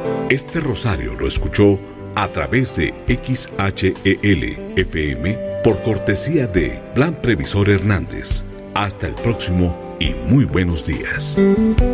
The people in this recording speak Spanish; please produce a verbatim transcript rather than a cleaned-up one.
Este rosario lo escuchó a través de X H E L F M por cortesía de Plan Previsor Hernández. Hasta el próximo y muy buenos días.